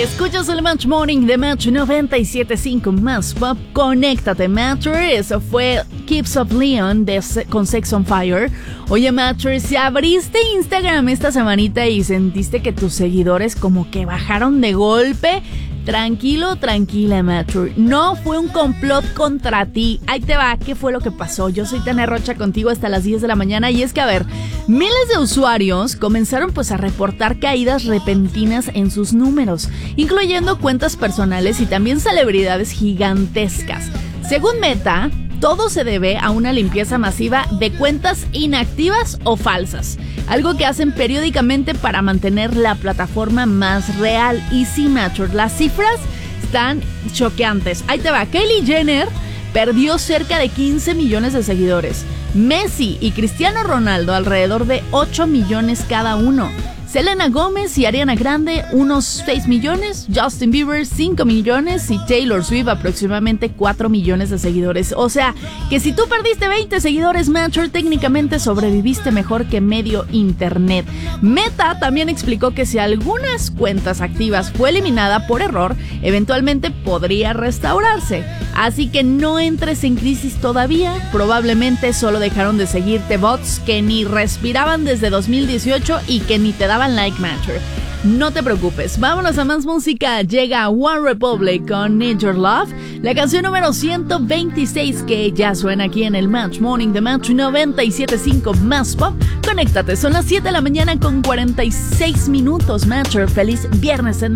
Escuchas el Match Morning de Match 97.5 más pop. Conéctate, Matcher. Eso fue Keeps of Leon con Sex on Fire. Oye, Matcher, si abriste Instagram esta semanita y sentiste que tus seguidores como que bajaron de golpe, tranquilo, tranquila, Matcher. No fue un complot contra ti. Ahí te va, ¿qué fue lo que pasó? Yo soy Tania Rocha contigo hasta las 10 de la mañana. Y es que, a ver, miles de usuarios comenzaron pues a reportar caídas repentinas en sus números, incluyendo cuentas personales y también celebridades gigantescas. Según Meta, todo se debe a una limpieza masiva de cuentas inactivas o falsas, algo que hacen periódicamente para mantener la plataforma más real. Y sí, Matcher, las cifras están choqueantes. Ahí te va, Kylie Jenner perdió cerca de 15 millones de seguidores. Messi y Cristiano Ronaldo alrededor de 8 millones cada uno. Selena Gómez y Ariana Grande unos 6 millones, Justin Bieber 5 millones y Taylor Swift aproximadamente 4 millones de seguidores. O sea, que si tú perdiste 20 seguidores, Matcher, técnicamente sobreviviste mejor que medio internet. Meta también explicó que si algunas cuentas activas fue eliminada por error, eventualmente podría restaurarse. Así que no entres en crisis todavía, probablemente solo dejaron de seguirte bots que ni respiraban desde 2018 y que ni te daban like, Matcher. No te preocupes, vámonos a más música. Llega One Republic con Need Your Love, la canción número 126 que ya suena aquí en el Match Morning de Match 97.5 más pop. Conéctate, son las 7 de la mañana con 46 minutos, Matcher. Feliz viernes en